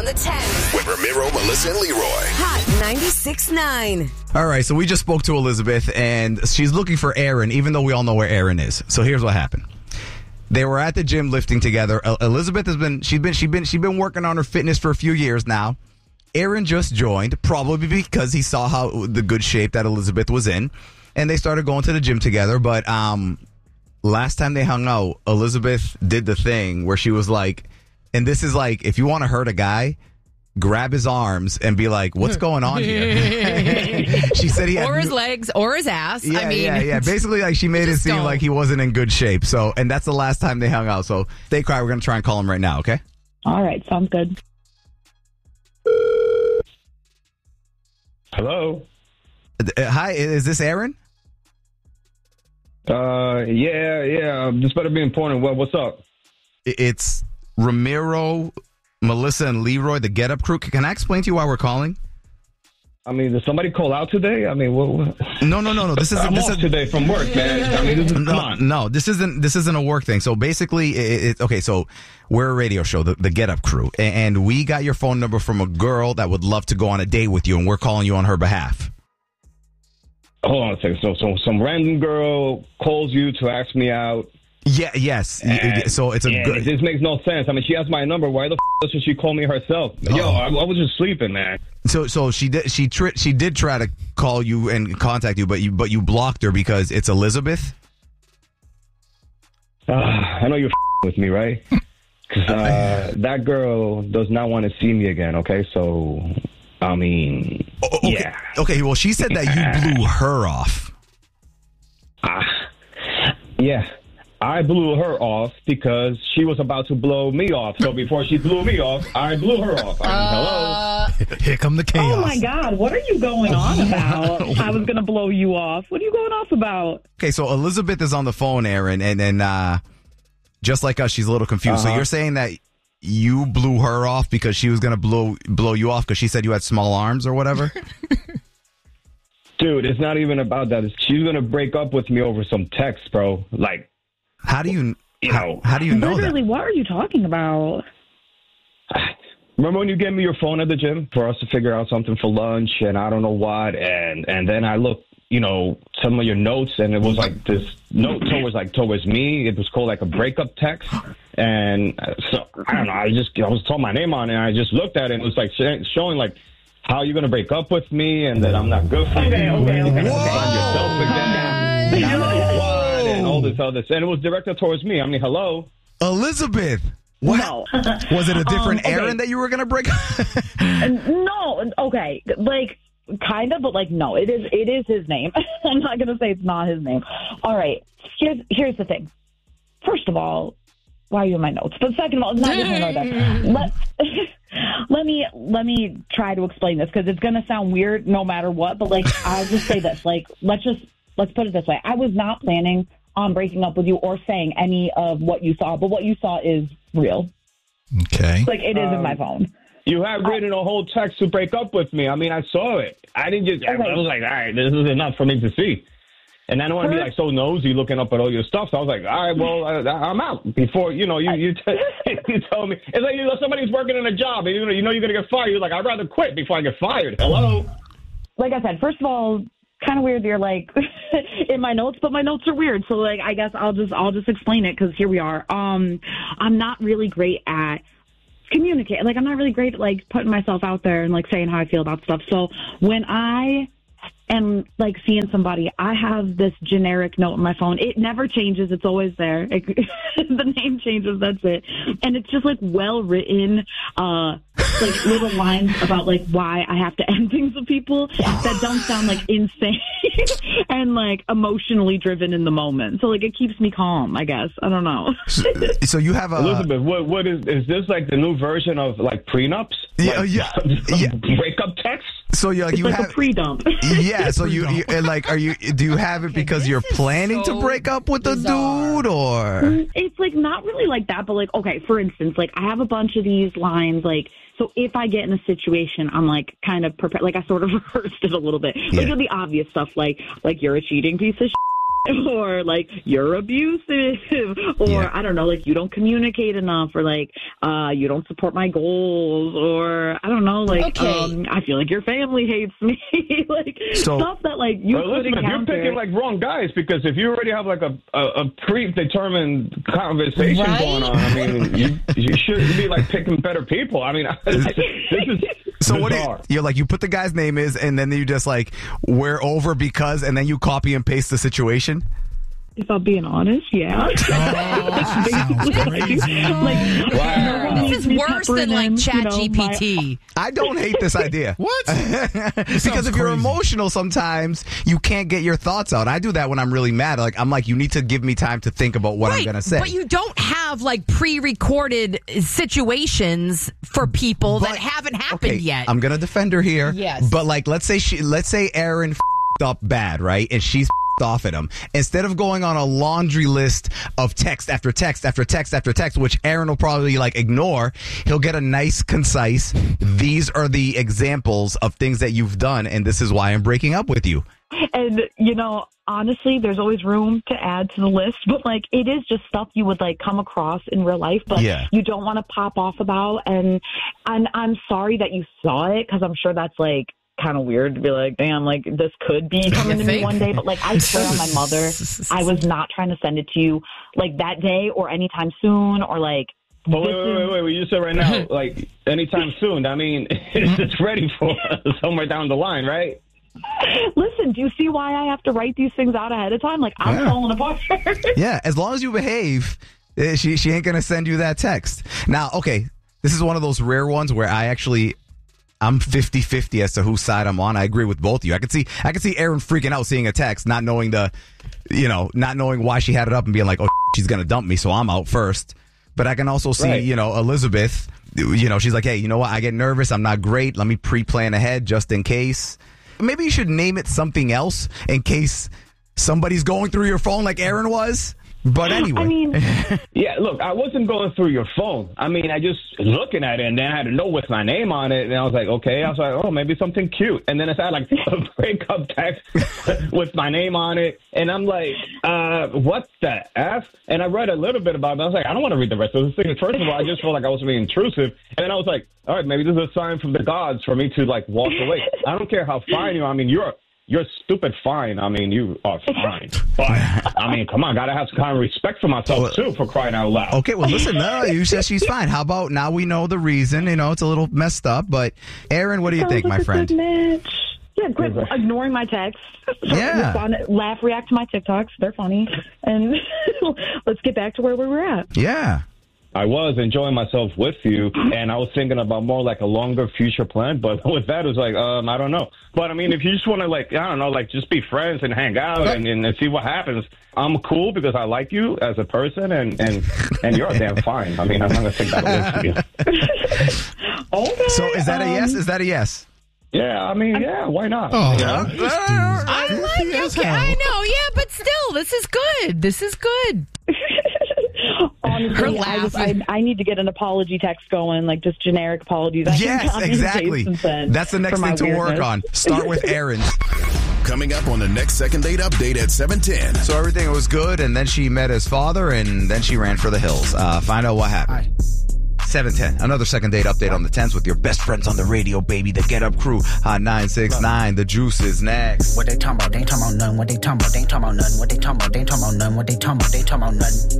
the 10s. With Ramiro, Melissa, and Leroy. Hot 96.9. All right, so we just spoke to Elizabeth, and she's looking for Aaron, even though we all know where Aaron is. So here's what happened. They were at the gym lifting together. Elizabeth has been working on her fitness for a few years now. Aaron just joined, probably because he saw how the good shape that Elizabeth was in, and they started going to the gym together. But last time they hung out, Elizabeth did the thing where she was like, and this is like, if you want to hurt a guy, grab his arms and be like, what's going on here? She said he had or his legs or his ass. Yeah, yeah. Basically, like, she made it seem like he wasn't in good shape. So, and that's the last time they hung out. So stay quiet. We're going to try and call him right now, okay? All right, sounds good. Hello. Hi, is this Aaron? Yeah. This better be important. What's up? It's Ramiro, Melissa, and Leroy, the Get Up crew. Can I explain to you why we're calling? I mean, did somebody call out today? I mean, what? No. This isn't. I'm off today from work, man. I mean, come on. No, this isn't a work thing. So basically, okay. So we're a radio show, the Get Up crew, and we got your phone number from a girl that would love to go on a date with you, and we're calling you on her behalf. Hold on a second. So some random girl calls you to ask me out. Yeah. Yes. So it's a good. This makes no sense. I mean, she has my number. Why the doesn't she call me herself? Yo, I was just sleeping, man. So she did. She did try to call you and contact you, but you blocked her because it's Elizabeth. I know you're with me, right? Because that girl does not want to see me again. Okay, so I mean, okay. Yeah. Okay. Well, she said that you blew her off. Yeah. I blew her off because she was about to blow me off. So before she blew me off, I blew her off. Hello? Here come the chaos. Oh, my God. What are you going on about? I was going to blow you off. What are you going off about? Okay, so Elizabeth is on the phone, Aaron, and just like us, she's a little confused. So you're saying that you blew her off because she was going to blow you off because she said you had small arms or whatever? Dude, it's not even about that. She's going to break up with me over some text, bro. Like, how do you know Literally, that? what are you talking about? Remember when you gave me your phone at the gym for us to figure out something for lunch and I don't know what, and then I looked, some of your notes, and it was like this note towards me. It was called like a breakup text, and so I don't know. I was told my name on it, and I just looked at it, and it was like showing like how you're gonna break up with me, and that I'm not good for you. Okay. You're gonna find yourself again. And I don't know what, and all this other, and it was directed towards me. I mean, hello, Elizabeth. What? No. Was it a different Aaron that you were gonna break up? No. Okay. Like, kind of, but like, no. It is his name. I'm not gonna say it's not his name. All right. Here's the thing. First of all, why are you in my notes? But second of all, not even know that. Let me try to explain this because it's gonna sound weird no matter what. But like, I'll just say this. Like, let's put it this way. I was not planning on breaking up with you or saying any of what you saw, but what you saw is real. Okay. Like, it is in my phone. You have written a whole text to break up with me. I mean, I saw it. I didn't just. I was like, all right, this is enough for me to see. And I don't want to be like so nosy looking up at all your stuff. So I was like, all right, well, I'm out. Before you tell me, it's like somebody's working in a job and you're going to get fired. You're like, I'd rather quit before I get fired. Hello. Like I said, first of all, kind of weird. You're like in my notes, but my notes are weird. So like, I guess I'll just explain it because here we are. I'm not really great at communicate. Like, I'm not really great at like putting myself out there and like saying how I feel about stuff. So when I am like seeing somebody, I have this generic note on my phone. It never changes. It's always there. The name changes. That's it. And it's just like well written, like little lines about like why I have to end things with people that don't sound like insane and like emotionally driven in the moment. So like it keeps me calm, I guess. I don't know. So you have a Elizabeth. What is this like the new version of like prenups? Yeah, like, yeah. Breakup text. So you It's you like have a pre-dump. Yeah. So you like do you have it because you're planning to break up with the dude or? It's like not really like that, but like okay, for instance, like I have a bunch of these lines like. So if I get in a situation, I'm like kind of prepared. Like I sort of rehearsed it a little bit. Yeah. Like the obvious stuff, like you're a cheating piece of shit, or like you're abusive, or Yeah. I don't know, like you don't communicate enough, or like you don't support my goals, or don't know, like, Okay. I feel like your family hates me. Like, stuff that, like, you Well, could Elizabeth, you're encounter. picking like wrong guys because if you already have like a predetermined conversation Right? going on, I mean, you should be like picking better people. I mean, this is So what bizarre. you're like, you put the guy's name is, and then you just like, we're over because, and then you copy and paste the situation? If I'm being honest, yeah. Sounds crazy. Like, no one This needs is me worse peppering than like in, Chat you know, GPT. I don't hate this idea. What? Because if you're emotional sometimes, you can't get your thoughts out. I do that when I'm really mad. Like, I'm like, you need to give me time to think about what I'm going to say. But you don't have like pre-recorded situations for people that But- haven't happened Okay, yet. I'm going to defend her here. Yes. But like, let's say Aaron up bad, right? And she's off at him. Instead of going on a laundry list of text after text after text after text, which Aaron will probably like ignore, he'll get a nice, concise, these are the examples of things that you've done, and this is why I'm breaking up with you. And, you know, honestly, there's always room to add to the list, but like, it is just stuff you would like come across in real life, but Yeah. you don't want to pop off about. And I'm sorry that you saw it, because I'm sure that's like kind of weird to be like, damn, like this could be coming to me think? one day. But like, I swear on my mother, I was not trying to send it to you like that day or anytime soon, or like, But this is- wait. You said right now, like anytime soon. I mean, it's ready for somewhere down the line, right? Listen, do you see why I have to write these things out ahead of time? Like, I'm Yeah. falling apart. Yeah, as long as you behave, she ain't gonna send you that text. Now, okay, this is one of those rare ones where I'm 50-50 as to whose side I'm on. I agree with both of you. I could see Aaron freaking out seeing a text, not knowing not knowing why she had it up and being like, oh, she's gonna dump me, so I'm out first. But I can also see, Right. Elizabeth, she's like, hey, you know what? I get nervous. I'm not great. Let me pre-plan ahead just in case. Maybe you should name it something else in case somebody's going through your phone like Aaron was. But anyway. I mean, Yeah, look, I wasn't going through your phone. I mean, I just looking at it, and then I had to know with my name on it, and I was like, okay. I was like, oh, maybe something cute. And then it's had like a breakup text with my name on it, and I'm like, what the F? And I read a little bit about it, and I was like, I don't want to read the rest of this thing. First of all, I just felt like I was being intrusive, and then I was like, all right, maybe this is a sign from the gods for me to like walk away. I don't care how fine you are. I mean, you're stupid fine. I mean, you are fine. But, I mean, come on, gotta have some kind of respect for myself, too, for crying out loud. Okay, well, listen, no, you said she's fine. How about now we know the reason? It's a little messed up, but Aaron, what do you sounds think, like my a friend? good match. Yeah, great. Ignoring my texts. Yeah. Respond, laugh, react to my TikToks. They're funny. And let's get back to where we were at. Yeah. I was enjoying myself with you, and I was thinking about more like a longer future plan, but with that, it was like, I don't know. But, I mean, if you just want to, like, I don't know, like, just be friends and hang out and see what happens, I'm cool because I like you as a person, and you're a damn fine. I mean, I'm not going to take that away from you. Okay. So is that a yes? Is that a yes? Yeah, I mean, yeah, why not? Oh, Yeah. this dude's I like goofy as it. hell. I know, yeah, but still, this is good. This is good. Honestly, laughing. I need to get an apology text going, like just generic apologies. I can Yes, copy and exactly. paste and send That's the next for my thing to work weirdness. on. Start with Aaron. Coming up on the next Second Date Update at 7:10. So everything was good, and then she met his father, and then she ran for the hills. Find out what happened. 7:10. Another Second Date Update on the 10s with your best friends on the radio, baby. The Get Up Crew. Hot 969. The Juice is next. What they talking about? They ain't talking about none. What they talking about? They ain't talking about none. What they talking about? They ain't talking about none. What they talking about? They ain't talking about none.